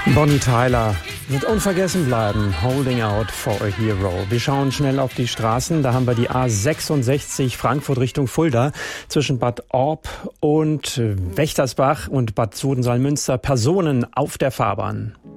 Bonnie Tyler wird unvergessen bleiben. Holding out for a hero. Wir schauen schnell auf die Straßen. Da haben wir die A66 Frankfurt Richtung Fulda zwischen Bad Orb und Wächtersbach und Bad Soden-Salmünster. Personen auf der Fahrbahn.